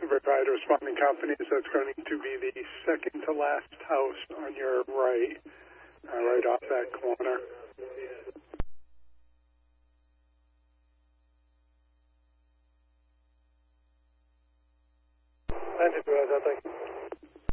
verified responding company, so it's going to be the second to last house on your right, right off that corner. Thank you.